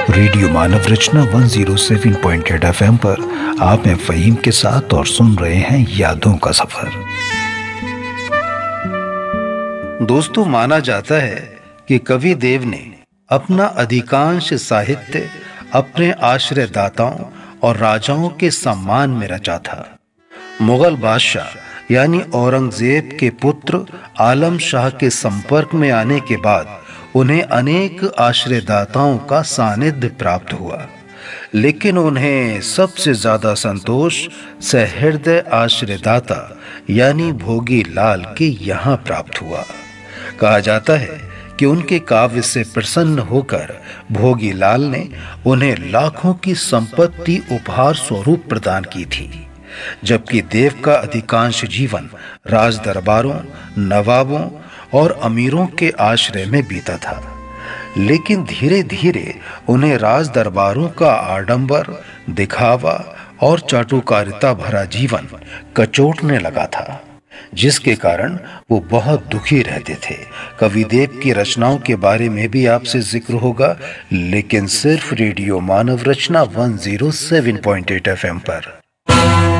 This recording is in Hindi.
रेडियो मानव रचना 107.8 FM पर आप हैं फ़हीम के साथ और सुन रहे हैं यादों का सफर। दोस्तों, माना जाता है कि कवि देव ने अपना अधिकांश साहित्य अपने आश्रयदाताओं और राजाओं के सम्मान में रचा था। मुगल बादशाह यानी औरंगजेब के पुत्र आलम शाह के संपर्क में आने के बाद उन्हें अनेक आश्रयदाताओं का सानिध्य प्राप्त हुआ, लेकिन उन्हें सबसे ज्यादा संतोष सहृदय आश्रयदाता यानी भोगी लाल के यहाँ प्राप्त हुआ। कहा जाता है कि उनके काव्य से प्रसन्न होकर भोगी लाल ने उन्हें लाखों की संपत्ति उपहार स्वरूप प्रदान की थी, जबकि देव का अधिकांश जीवन राज दरबारों, नवाबों और अमीरों के आश्रय में बीता था। लेकिन धीरे धीरे उन्हें राज दरबारों का आडंबर, दिखावा और चाटुकारिता भरा जीवन कचोटने लगा था, जिसके कारण वो बहुत दुखी रहते थे। कवि देव की रचनाओं के बारे में भी आपसे जिक्र होगा, लेकिन सिर्फ रेडियो मानव रचना 107.8 FM पर।